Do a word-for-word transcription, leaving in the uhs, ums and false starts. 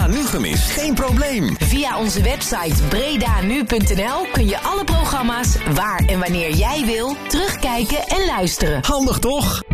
Breda Nu gemist? Geen probleem. Via onze website bredanu punt n l kun je alle programma's waar en wanneer jij wil terugkijken en luisteren. Handig toch?